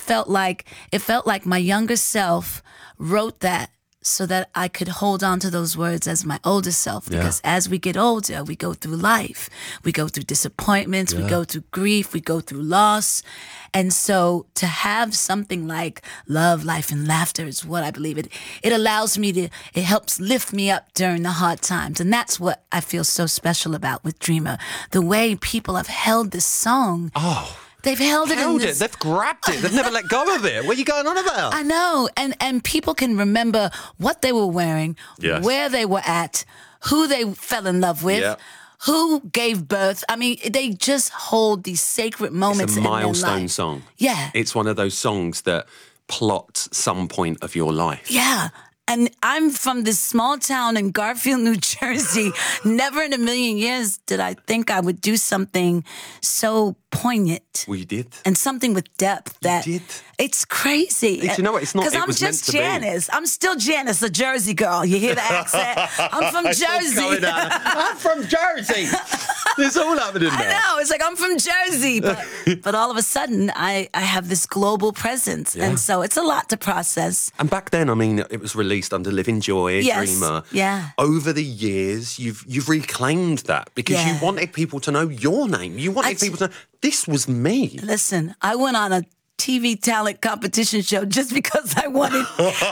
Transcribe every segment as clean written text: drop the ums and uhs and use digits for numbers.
felt like my younger self wrote that so that I could hold on to those words as my older self. Because as we get older, we go through life. We go through disappointments. We go through grief. We go through loss. And so to have something like love, life, and laughter is what I believe. It allows me to, it helps lift me up during the hard times. And that's what I feel so special about with Dreamer. The way people have held this song. Oh. They've held it. They've grabbed it. They've never let go of it. What are you going on about? I know. And people can remember what they were wearing, where they were at, who they fell in love with, who gave birth. I mean, they just hold these sacred moments in their life. It's a milestone song. Yeah. It's one of those songs that plots some point of your life. Yeah. And I'm from this small town in Garfield, New Jersey. Never in a million years did I think I would do something so poignant. Well, you did. And something with depth that you did. It's crazy. You know what? It's not. Because I'm just Janice. I'm still Janice, a Jersey girl. You hear the accent? I'm from Jersey. I'm from Jersey. It's all happening now. I know. It's like I'm from Jersey, but all of a sudden I have this global presence, and so it's a lot to process. And back then, I mean, it was released under Living Joy, Dreamer. Yeah. Over the years, you've reclaimed that because you wanted people to know your name. You wanted people to know this was me. Listen, I went on a TV talent competition show just because I wanted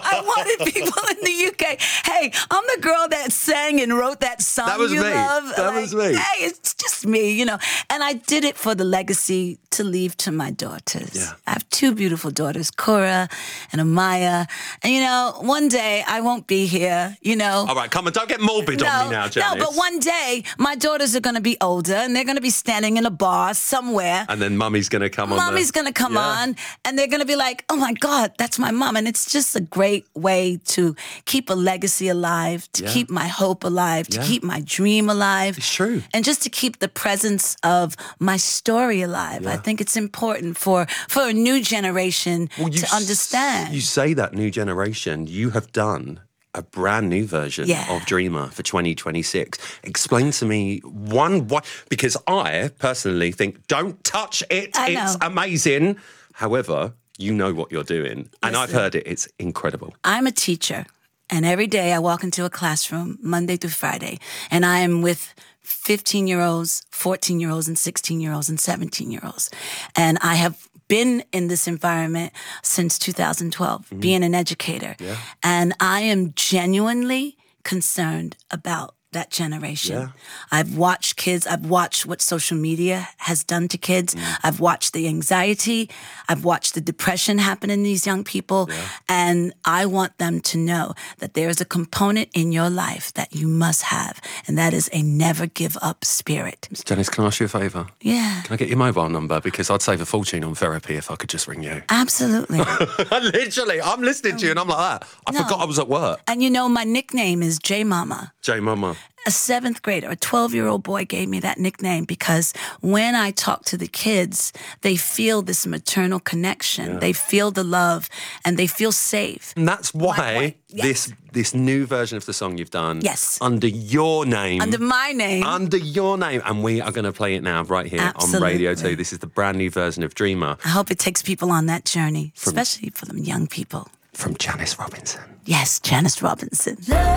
people in the UK. Hey, I'm the girl that sang and wrote that song that was you me. love. That was me. Hey, it's just me, you know. And I did it for the legacy to leave to my daughters. Yeah. I have two beautiful daughters, Cora and Amaya. And, you know, one day I won't be here, you know. All right, come on, don't get morbid on me now, Janice. No, but one day my daughters are going to be older and they're going to be standing in a bar somewhere. And then Mummy's going to come on. Mummy's going to come on and they're going to be like, oh my God, that's my mom. And it's just a great way to keep a legacy alive, to keep my hope alive, to keep my dream alive. It's true. And just to keep the presence of my story alive. I think it's important for a new generation to understand. You say that new generation, you have done a brand new version of Dreamer for 2026. Explain to me why, because I personally think don't touch it. It's amazing. However, you know what you're doing. And I've heard it. It's incredible. I'm a teacher. And every day I walk into a classroom, Monday through Friday, and I am with 15-year-olds, 14-year-olds, and 16-year-olds, and 17-year-olds. And I have been in this environment since 2012, being an educator. Yeah. And I am genuinely concerned about that generation. Yeah. I've watched kids. I've watched what social media has done to kids. I've watched the anxiety. I've watched the depression happen in these young people. Yeah. And I want them to know that there is a component in your life that you must have, and that is a never give up spirit. Janice, can I ask you a favour? Yeah. Can I get your mobile number? Because I'd save a fortune on therapy if I could just ring you. Absolutely. Literally, I'm listening to you and I'm like that. I forgot I was at work. And you know, my nickname is J Mama. J Mama. A 7th grader, a 12-year-old boy gave me that nickname because when I talk to the kids, they feel this maternal connection. Yeah. They feel the love and they feel safe. And that's why this new version of the song you've done under your name. Under my name. Under your name. And we are going to play it now right here on Radio 2. This is the brand new version of Dreamer. I hope it takes people on that journey, especially for them young people. From Janice Robinson. Yes, Janice Robinson.